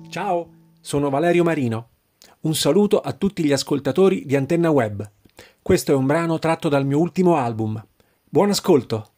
Ciao, sono Valerio Marino. Un saluto a tutti gli ascoltatori di Antenna Web. Questo è un brano tratto dal mio ultimo album. Buon ascolto!